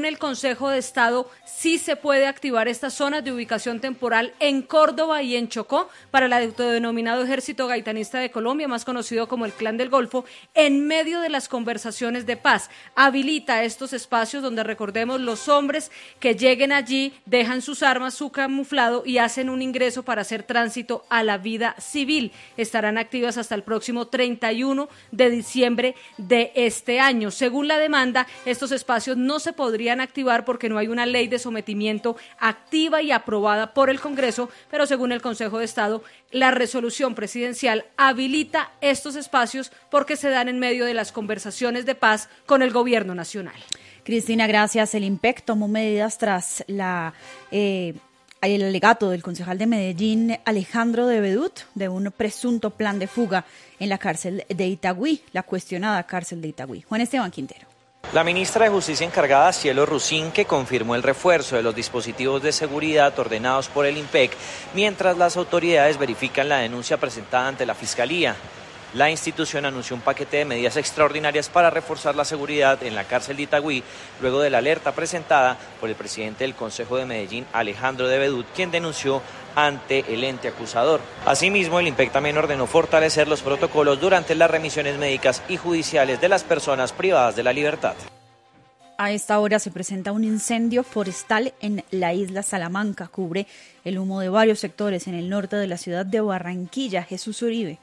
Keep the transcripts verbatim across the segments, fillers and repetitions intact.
el Consejo de Estado, sí se puede activar estas zonas de ubicación temporal en Córdoba y en Chocó para el autodenominado Ejército Gaitanista de Colombia, más conocido como el Clan del Golfo, en medio de las conversaciones de paz. Habilita estos espacios donde, recordemos, los hombres que lleguen allí dejan sus armas, su camuflado y hacen un ingreso para hacer tránsito a la vida civil. Estarán activas hasta el próximo treinta y uno de diciembre de este año. Según la demanda, estos espacios no se podrían activar porque no hay una ley de sometimiento activa y aprobada por el Congreso, pero según el Consejo de Estado, la resolución presidencial habilita estos espacios porque se dan en medio de las conversaciones de paz con el gobierno nacional. Cristina, gracias. El IMPEC tomó medidas tras la eh, el alegato del concejal de Medellín, Alejandro de Bedut, de un presunto plan de fuga en la cárcel de Itagüí, la cuestionada cárcel de Itagüí. Juan Esteban Quintero. La ministra de Justicia encargada, Cielo Rusín, que confirmó el refuerzo de los dispositivos de seguridad ordenados por el IMPEC, mientras las autoridades verifican la denuncia presentada ante la Fiscalía. La institución anunció un paquete de medidas extraordinarias para reforzar la seguridad en la cárcel de Itagüí, luego de la alerta presentada por el presidente del Consejo de Medellín, Alejandro de Bedut, quien denunció ante el ente acusador. Asimismo, el IMPEC también ordenó fortalecer los protocolos durante las remisiones médicas y judiciales de las personas privadas de la libertad. A esta hora se presenta un incendio forestal en la isla Salamanca. Cubre el humo de varios sectores en el norte de la ciudad de Barranquilla. Jesús Uribe.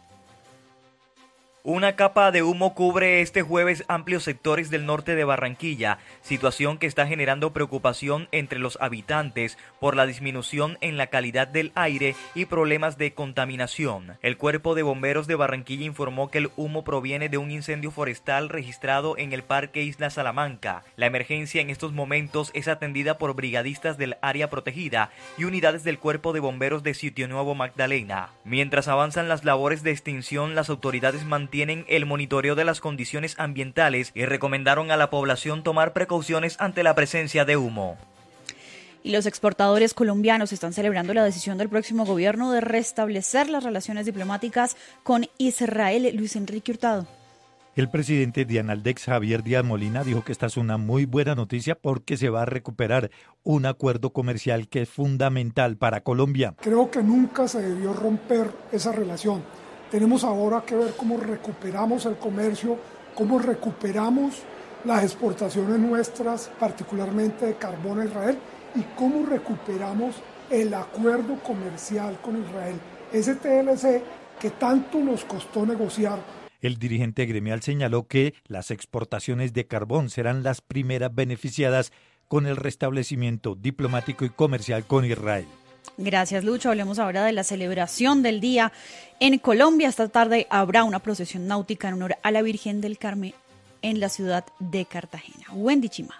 Una capa de humo cubre este jueves amplios sectores del norte de Barranquilla, situación que está generando preocupación entre los habitantes por la disminución en la calidad del aire y problemas de contaminación. El Cuerpo de Bomberos de Barranquilla informó que el humo proviene de un incendio forestal registrado en el Parque Isla Salamanca. La emergencia en estos momentos es atendida por brigadistas del área protegida y unidades del Cuerpo de Bomberos de Sitio Nuevo Magdalena. Mientras avanzan las labores de extinción, las autoridades mantienen tienen el monitoreo de las condiciones ambientales y recomendaron a la población tomar precauciones ante la presencia de humo. Y los exportadores colombianos están celebrando la decisión del próximo gobierno de restablecer las relaciones diplomáticas con Israel. Luis Enrique Hurtado. El presidente de Analdex, Javier Díaz Molina, dijo que esta es una muy buena noticia porque se va a recuperar un acuerdo comercial que es fundamental para Colombia. Creo que nunca se debió romper esa relación. Tenemos ahora que ver cómo recuperamos el comercio, cómo recuperamos las exportaciones nuestras, particularmente de carbón a Israel, y cómo recuperamos el acuerdo comercial con Israel, ese T L C que tanto nos costó negociar. El dirigente gremial señaló que las exportaciones de carbón serán las primeras beneficiadas con el restablecimiento diplomático y comercial con Israel. Gracias, Lucho. Hablemos ahora de la celebración del día en Colombia. Esta tarde habrá una procesión náutica en honor a la Virgen del Carmen en la ciudad de Cartagena. Wendy Chima.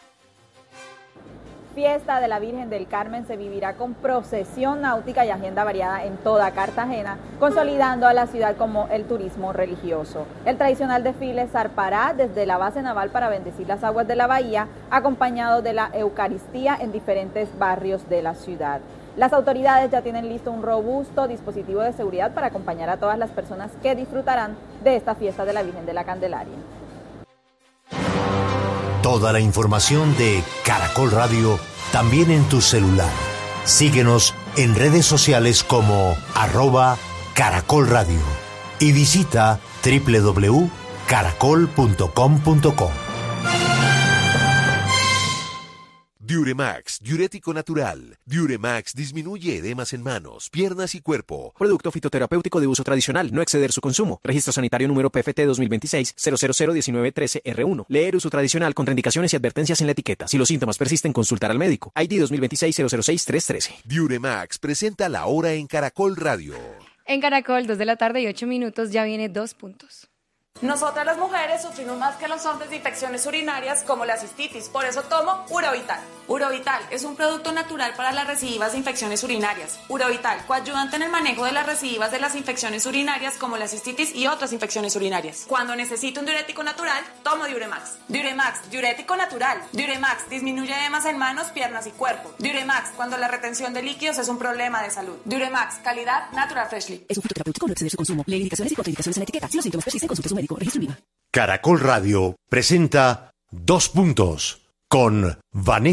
Fiesta de la Virgen del Carmen se vivirá con procesión náutica y agenda variada en toda Cartagena, consolidando a la ciudad como el turismo religioso. El tradicional desfile zarpará desde la base naval para bendecir las aguas de la bahía, acompañado de la Eucaristía en diferentes barrios de la ciudad. Las autoridades ya tienen listo un robusto dispositivo de seguridad para acompañar a todas las personas que disfrutarán de esta fiesta de la Virgen de la Candelaria. Toda la información de Caracol Radio también en tu celular. Síguenos en redes sociales como arroba Caracol Radio y visita doble u doble u doble u punto caracol punto com punto co. Diuremax, diurético natural. Diuremax disminuye edemas en manos, piernas y cuerpo. Producto fitoterapéutico de uso tradicional, no exceder su consumo. Registro sanitario número P F T dos mil veintiséis cero cero cero diecinueve trece R uno. Leer uso tradicional, contraindicaciones y advertencias en la etiqueta. Si los síntomas persisten, consultar al médico. I D dos mil veintiséis cero cero seis tres trece. Diuremax presenta la hora en Caracol Radio. En Caracol, dos de la tarde y ocho minutos, ya viene dos puntos. Nosotras las mujeres sufrimos más que los hombres de infecciones urinarias como la cistitis, por eso tomo Urovital. Urovital es un producto natural para las recidivas de infecciones urinarias. Urovital, coayudante en el manejo de las recidivas de las infecciones urinarias como la cistitis y otras infecciones urinarias. Cuando necesito un diurético natural, tomo Diuremax. Diuremax, diurético natural. Diuremax disminuye edemas en manos, piernas y cuerpo. Diuremax, cuando la retención de líquidos es un problema de salud. Diuremax, calidad Natural Freshly. Es un fitoterapéutico, no exceder su consumo. Lee indicaciones y contraindicaciones en la etiqueta. Si los síntomas persisten, consulte a su médico. Registro I V A. Caracol Radio presenta Dos Puntos con Vanessa